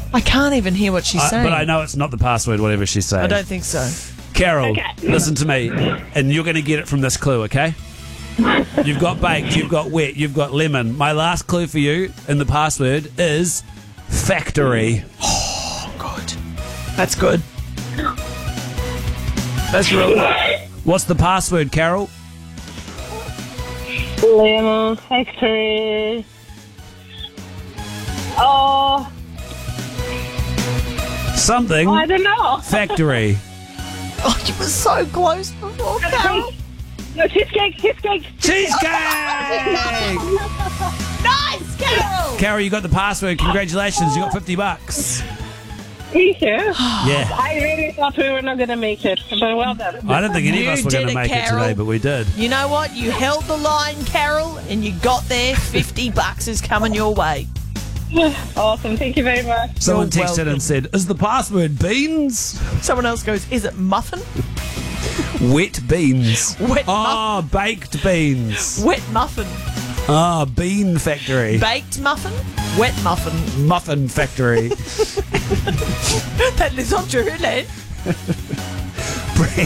I can't even hear what she's saying. But I know it's not the password, whatever she's saying. I don't think so. Carol, Okay. listen to me, and you're going to get it from this clue, okay? You've got baked, you've got wet, you've got lemon. My last clue for you in the password is factory. Oh, good. That's good. That's really good. What's the password, Carol? Lemon factory. Oh, Something. I don't know. Factory. Oh, you were so close before, Carol. No, cheesecake. Cheesecake! Nice, Carol! Carol, you got the password. Congratulations, you got $50. Thank you. Yeah. I really thought we were not going to make it, but well done. I don't think any You of us were going did to it, make it Carol. today, but we did. You know what? You held the line, Carol, and you got there. $50 is coming your way. Awesome. Thank you very much. Someone You're texted welcome. and said, is the password beans? Someone else goes, is it muffin? Wet beans. Wet Oh, baked beans. Wet muffin. Ah, bean factory. Baked muffin? Wet muffin. Muffin factory. That lives on your head.